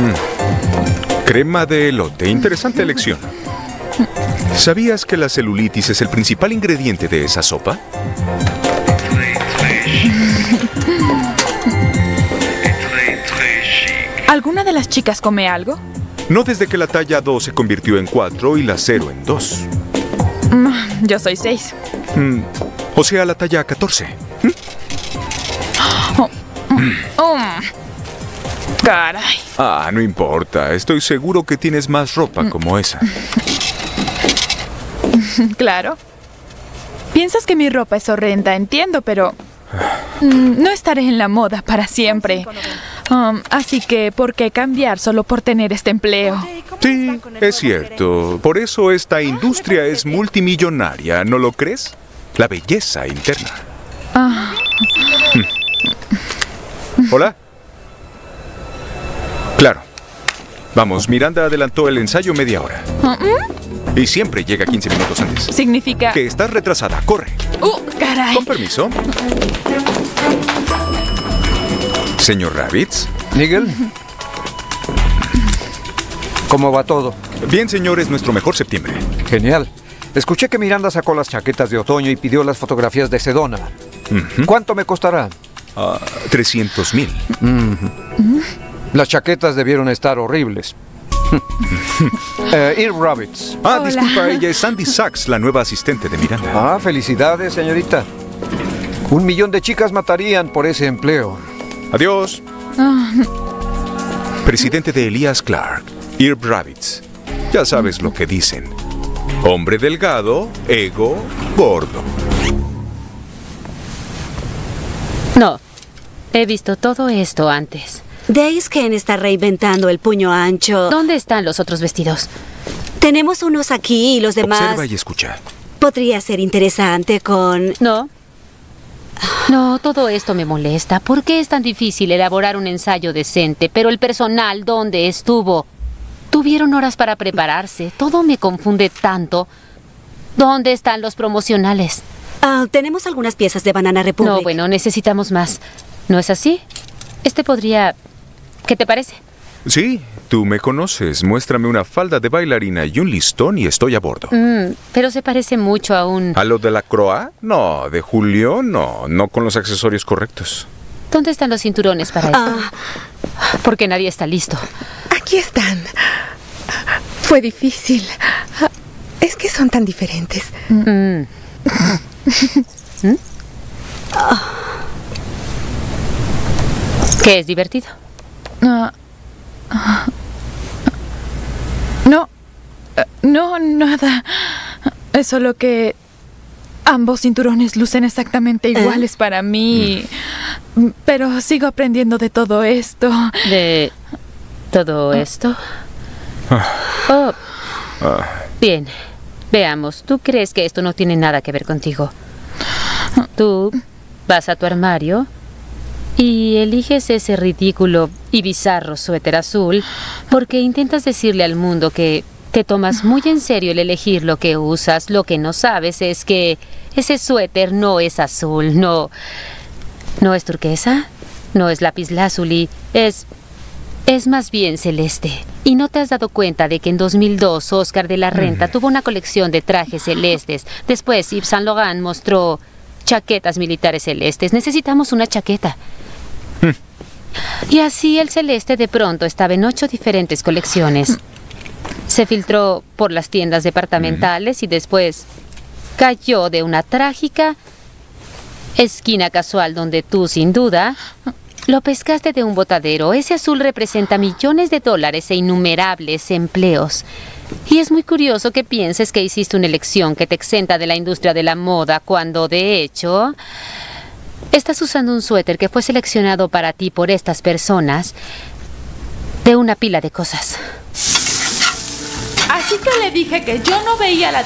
Crema de elote. Interesante elección. ¿Sabías que la celulitis es el principal ingrediente de esa sopa? ¿Alguna de las chicas come algo? No desde que la talla 2 se convirtió en 4 y la 0 en 2. Yo soy 6. O sea, la talla 14. Caray. No importa. Estoy seguro que tienes más ropa como esa. Claro. Piensas que mi ropa es horrenda, entiendo, pero no estaré en la moda para siempre. Así que, ¿por qué cambiar solo por tener este empleo? Sí, es cierto. Por eso esta industria es multimillonaria, ¿no lo crees? La belleza interna. ¿Hola? Claro. Vamos, Miranda adelantó el ensayo media hora. Y siempre llega 15 minutos antes. Significa que estás retrasada. Corre. Caray. Con permiso. Señor Ravitz. Nigel. ¿Cómo va todo? Bien, señor, es nuestro mejor septiembre. Genial. Escuché que Miranda sacó las chaquetas de otoño y pidió las fotografías de Sedona. ¿Cuánto me costará? 300,000. Las chaquetas debieron estar horribles. Irv Ravitz. Disculpa, ella es Sandy Sachs, la nueva asistente de Miranda. Felicidades, señorita. 1 millón de chicas matarían por ese empleo. Adiós. Presidente de Elias Clark, Irv Ravitz. Ya sabes lo que dicen. Hombre delgado, ego gordo. No, he visto todo esto antes. Dace Ken está reinventando el puño ancho. ¿Dónde están los otros vestidos? Tenemos unos aquí y los demás... Observa y escucha. Podría ser interesante con... No, todo esto me molesta. ¿Por qué es tan difícil elaborar un ensayo decente? Pero el personal, ¿dónde estuvo? Tuvieron horas para prepararse. Todo me confunde tanto. ¿Dónde están los promocionales? Tenemos algunas piezas de Banana Republic. No, bueno, necesitamos más. ¿No es así? Podría... ¿Qué te parece? Sí, tú me conoces. Muéstrame una falda de bailarina y un listón y estoy a bordo. Pero se parece mucho a un... ¿A lo de la Croix? No, de Julio, no con los accesorios correctos. ¿Dónde están los cinturones para esto? Porque nadie está listo. Aquí están. Fue difícil. Es que son tan diferentes. ¿Qué es divertido? No, nada. Es solo que ambos cinturones lucen exactamente iguales para mí. Pero sigo aprendiendo de todo esto. ¿De todo esto? Bien. Veamos, ¿tú crees que esto no tiene nada que ver contigo? Tú vas a tu armario y eliges ese ridículo y bizarro suéter azul porque intentas decirle al mundo que te tomas muy en serio el elegir lo que usas. Lo que no sabes es que ese suéter no es azul, no es turquesa, no es lapislázuli, es más bien celeste. ¿Y no te has dado cuenta de que en 2002 Oscar de la Renta tuvo una colección de trajes celestes? Después Yves Saint Laurent mostró chaquetas militares celestes. Necesitamos una chaqueta. Y así el celeste de pronto estaba en 8 diferentes colecciones. Se filtró por las tiendas departamentales y después cayó de una trágica esquina casual donde tú, sin duda, lo pescaste de un botadero. Ese azul representa millones de dólares e innumerables empleos. Y es muy curioso que pienses que hiciste una elección que te exenta de la industria de la moda cuando, de hecho, estás usando un suéter que fue seleccionado para ti por estas personas de una pila de cosas. Así que le dije que yo no veía la